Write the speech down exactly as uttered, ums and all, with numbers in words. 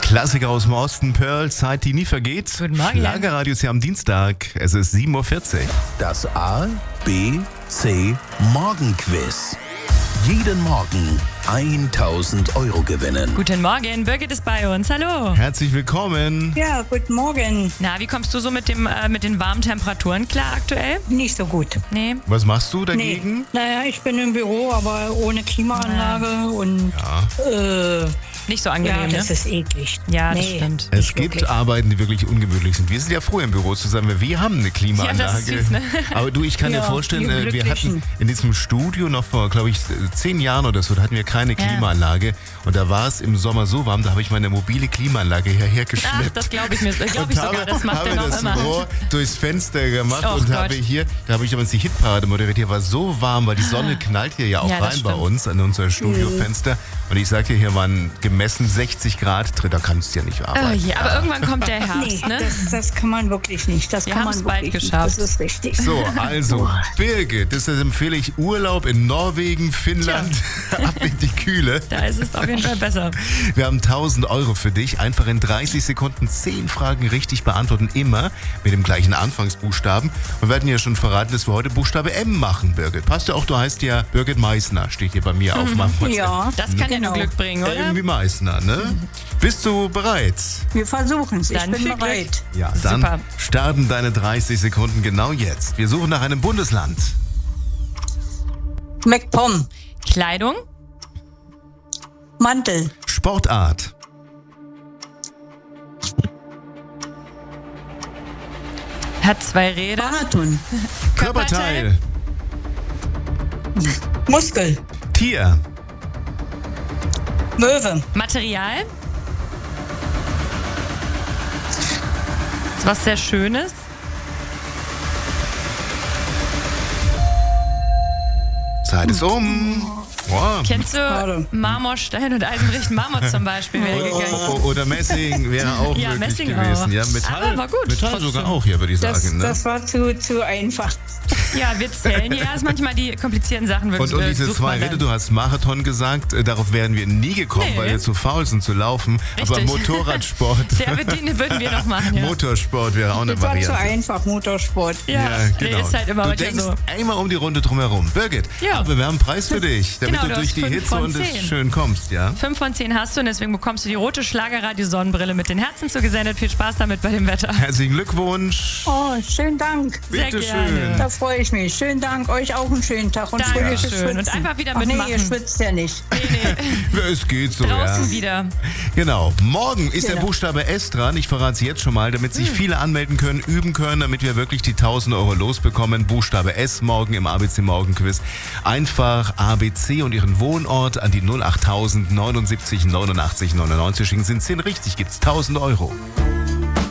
Klassiker aus dem Osten, Pearl, Zeit, die nie vergeht. Guten Morgen. Schlagerradio ist ja am Dienstag. Es ist sieben Uhr vierzig. Das A, B, C Morgenquiz. Jeden Morgen tausend Euro gewinnen. Guten Morgen, Birgit ist bei uns. Hallo. Herzlich willkommen. Ja, guten Morgen. Na, wie kommst du so mit, dem, äh, mit den warmen Temperaturen klar aktuell? Nicht so gut. Nee. Was machst du Nee. dagegen? Naja, ich bin im Büro, aber ohne Klimaanlage und Ja. äh, Nicht so ja, angenehm, das ne? ist eklig. Ja, das Nee. stimmt. Es Nicht gibt wirklich. Arbeiten, die wirklich ungemütlich sind. Wir sind ja froh im Büro zusammen, weil wir haben eine Klimaanlage. Ja, das ist süß, ne? Aber du, ich kann dir Ja, vorstellen, die äh, wir Glücklichen. hatten in diesem Studio noch vor, glaube ich, zehn Jahren oder so, da hatten wir keine Klimaanlage. Und da war es im Sommer so warm, da habe ich meine mobile Klimaanlage hierher Ach, geschleppt. das glaube ich mir. Glaube Und ich sogar. habe, Das macht habe er noch das immer. Rohr durchs Fenster gemacht Och und Gott. habe hier, da habe ich damals die Hitparade moderiert, hier war so warm, weil die Sonne knallt hier ja auch Ja, das rein bei stimmt. uns an unser Studiofenster. Und ich sage dir, hier waren gemessen sechzig Grad drin, da kannst du ja nicht Oh arbeiten. je, aber irgendwann kommt der Nee, Herbst, ne? das, das kann man wirklich nicht. Das Wir kann haben's man bald wirklich geschafft. nicht. Das ist richtig. So, also, Birgit, das empfehle ich Urlaub in Norwegen, Finnland, ab in die Kühle. Da ist es auf jeden Fall besser. Wir haben tausend Euro für dich. Einfach in dreißig Sekunden zehn Fragen richtig beantworten. Immer mit dem gleichen Anfangsbuchstaben. Und wir hatten ja schon verraten, dass wir heute Buchstabe M machen, Birgit. Passt ja auch, du heißt ja Birgit Meissner, steht hier bei mir auf meinem WhatsApp. Ja, Das kann ja Genau. nur Glück bringen, oder? Irgendwie Meissner, ne? Bist du bereit? wir versuchen es. Ich Dann bin viel bereit. Ja, dann Super. starten deine dreißig Sekunden genau jetzt. Wir suchen nach einem Bundesland. MacPom, Kleidung, Mantel, Sportart. hat zwei Räder, Marathon, Körperteil. Muskel, Tier. Möwe, Material. Ist was sehr Schönes. Zeit ist um. Wow. Kennst du Schade. Marmorstein und Eisenrichten Marmor zum Beispiel? Wäre gegangen. O- Oder Messing wäre auch Ja, möglich Messing gewesen. auch. Ja, Metall, Aber war gut, Metall trotzdem. sogar auch hier, würde ich das, sagen. Ne? das war zu, zu einfach. Ja, wir zählen ja erst manchmal die komplizierten Sachen. Und, und äh, diese sucht zwei man dann. Räder, du hast Marathon gesagt, äh, darauf wären wir nie gekommen, Nee. weil wir zu faul sind zu laufen. Aber Richtig. Motorradsport, Der wird, den würden wir noch machen, ja. Motorsport wäre auch eine Das war zu Variante. einfach, Motorsport. Ja, der ist halt immer du manchmal denkst so. einmal um die Runde drumherum. Birgit, Ja. aber wir haben einen Preis für dich, damit Genau, du du durch hast die fünf Hitze von und es zehn. schön kommst, ja? Fünf von zehn hast du und deswegen bekommst du die rote Schlagerradio-Sonnenbrille mit den Herzen zugesendet. Viel Spaß damit bei dem Wetter. Herzlichen Glückwunsch. Oh, schönen Dank. Sehr Bitte gerne. schön. Da freue ich mich. Schönen Dank. Euch auch einen schönen Tag und Dankeschön. fröhliches Schwitzen. Und einfach wieder Ach nee, mitmachen. ihr schwitzt ja nicht. Nee, nee. Es geht so, Draußen ja. wieder. Genau. Morgen ist der Genau. Buchstabe S dran. Ich verrate es jetzt schon mal, damit Hm. sich viele anmelden können, üben können, damit wir wirklich die tausend Euro losbekommen. Buchstabe S morgen im A B C Morgenquiz. Einfach A B C und Ihren Wohnort an die null achttausend neunundsiebzig neunundachtzig neunundneunzig schicken. Sind zehn richtig, gibt's tausend Euro.